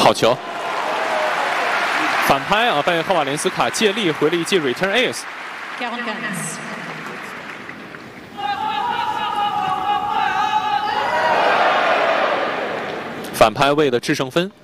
好球！反拍啊，被赫瓦连斯卡借力回了一记 return ace。反拍为了制胜分。